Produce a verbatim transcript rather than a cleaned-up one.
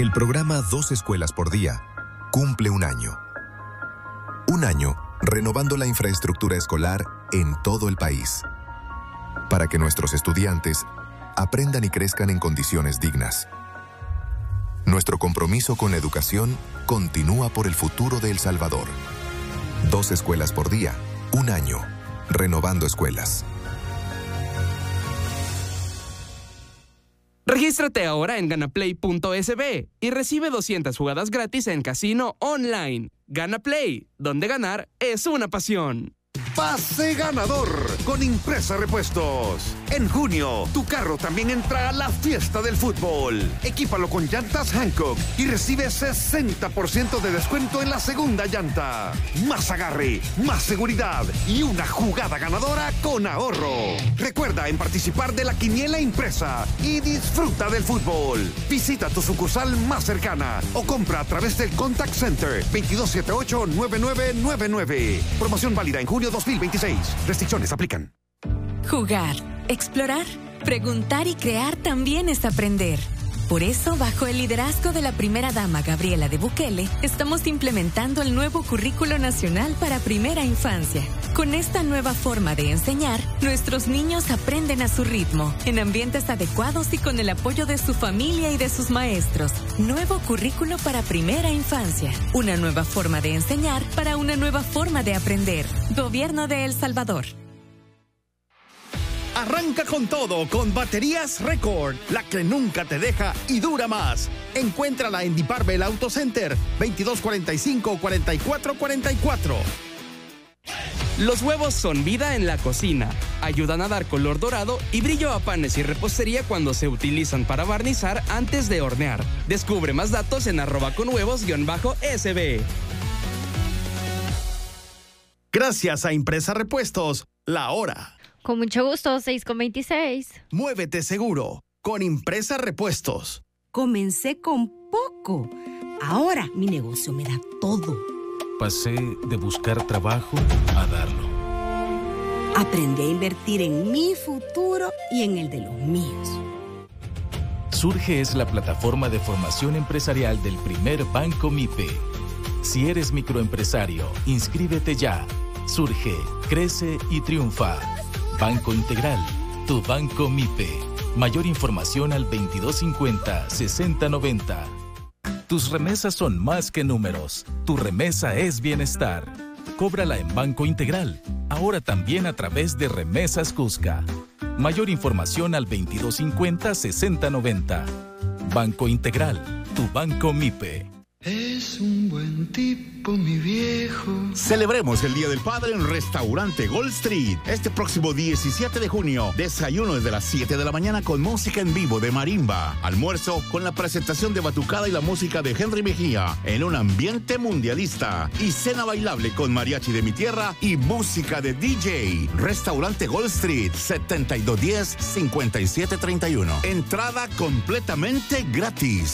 El programa Dos Escuelas por Día cumple un año. Un año renovando la infraestructura escolar en todo el país, para que nuestros estudiantes aprendan y crezcan en condiciones dignas. Nuestro compromiso con la educación continúa por el futuro de El Salvador. Dos escuelas por día, un año, renovando escuelas. Regístrate ahora en ganaplay punto es be y recibe doscientas jugadas gratis en casino online. Gana Play, donde ganar es una pasión. Pase ganador con Impresa Repuestos. En junio, tu carro también entra a la fiesta del fútbol. Equípalo con llantas Hankook y recibe sesenta por ciento de descuento en la segunda llanta. Más agarre, más seguridad y una jugada ganadora con ahorro. Recuerda en participar de la quiniela impresa y disfruta del fútbol. Visita tu sucursal más cercana o compra a través del Contact Center veintidós setenta y ocho, noventa y nueve noventa y nueve. Promoción válida en junio dos mil veintiséis. Restricciones aplican. Jugar, explorar, preguntar y crear también es aprender. Por eso, bajo el liderazgo de la primera dama Gabriela de Bukele, estamos implementando el nuevo Currículo Nacional para Primera Infancia. Con esta nueva forma de enseñar, nuestros niños aprenden a su ritmo, en ambientes adecuados y con el apoyo de su familia y de sus maestros. Nuevo Currículo para Primera Infancia. Una nueva forma de enseñar para una nueva forma de aprender. Gobierno de El Salvador. Arranca con todo con Baterías Record, la que nunca te deja y dura más. Encuéntrala en Diparbel Auto Center, veintidós cuarenta y cinco, cuarenta y cuatro cuarenta y cuatro. Los huevos son vida en la cocina. Ayudan a dar color dorado y brillo a panes y repostería cuando se utilizan para barnizar antes de hornear. Descubre más datos en arroba con huevos guión bajo S B. Gracias a Impresa Repuestos, la hora. Con mucho gusto, seis con veintiséis. Muévete seguro con Impresa Repuestos. Comencé con poco. Ahora mi negocio me da todo. Pasé de buscar trabajo a darlo. Aprendí a invertir en mi futuro y en el de los míos. Surge es la plataforma de formación empresarial del primer Banco MIPE. Si eres microempresario, inscríbete ya. Surge, crece y triunfa. Banco Integral, tu Banco MIPE. Mayor información al veintidós cincuenta, sesenta noventa. Tus remesas son más que números. Tu remesa es bienestar. Cóbrala en Banco Integral. Ahora también a través de Remesas Cusca. Mayor información al veintidós cincuenta, sesenta noventa. Banco Integral, tu Banco MIPE. Es un buen tipo, mi viejo. Celebremos el Día del Padre en Restaurante Gold Street. Este próximo diecisiete de junio, desayuno desde las siete de la mañana con música en vivo de marimba. Almuerzo con la presentación de batucada y la música de Henry Mejía en un ambiente mundialista. Y cena bailable con mariachi de mi tierra y música de D J. Restaurante Gold Street, setenta y dos diez, cincuenta y siete treinta y uno. Entrada completamente gratis.